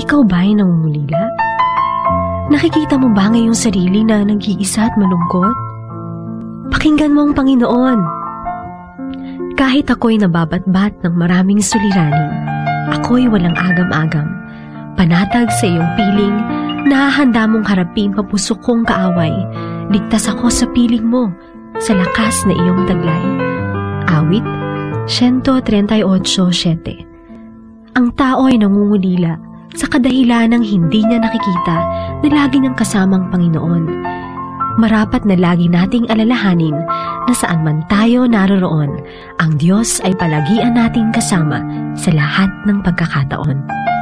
Ikaw ba'y nangungulila? Nakikita mo ba ngayong sarili na nag-iisa at malungkot? Pakinggan mo ang Panginoon. Kahit ako'y nababatbat ng maraming suliranin, ako'y walang agam-agam. Panatag sa iyong piling, nahahanda mong harapin papusok kong kaaway. Ligtas ako sa piling mo, sa lakas na iyong taglay. Awit 138:7. Ang tao ay nangungulila sa kadahilan ng hindi niya nakikita na lagi niyang kasamang Panginoon. Marapat na lagi nating alalahanin na saan man tayo naroroon, ang Diyos ay palagian nating kasama sa lahat ng pagkakataon.